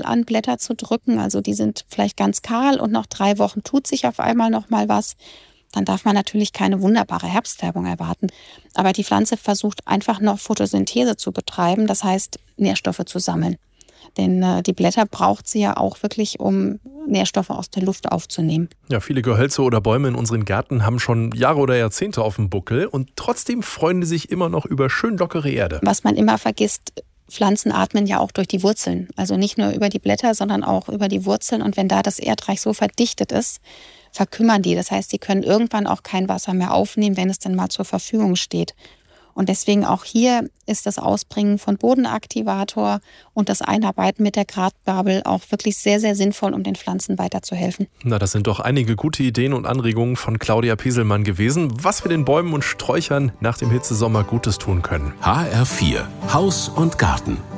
an, Blätter zu drücken. Also die sind vielleicht ganz kahl und nach 3 Wochen tut sich auf einmal noch mal was. Dann darf man natürlich keine wunderbare Herbstfärbung erwarten. Aber die Pflanze versucht einfach noch Photosynthese zu betreiben, das heißt Nährstoffe zu sammeln. Denn die Blätter braucht sie ja auch wirklich, um Nährstoffe aus der Luft aufzunehmen. Ja, viele Gehölze oder Bäume in unseren Gärten haben schon Jahre oder Jahrzehnte auf dem Buckel und trotzdem freuen die sich immer noch über schön lockere Erde. Was man immer vergisst, Pflanzen atmen ja auch durch die Wurzeln. Also nicht nur über die Blätter, sondern auch über die Wurzeln. Und wenn da das Erdreich so verdichtet ist, verkümmern die. Das heißt, sie können irgendwann auch kein Wasser mehr aufnehmen, wenn es dann mal zur Verfügung steht. Und deswegen auch hier ist das Ausbringen von Bodenaktivator und das Einarbeiten mit der Gratbabel auch wirklich sehr, sehr sinnvoll, um den Pflanzen weiterzuhelfen. Na, das sind doch einige gute Ideen und Anregungen von Claudia Pieselmann gewesen, was wir den Bäumen und Sträuchern nach dem Hitzesommer Gutes tun können. HR4 Haus und Garten.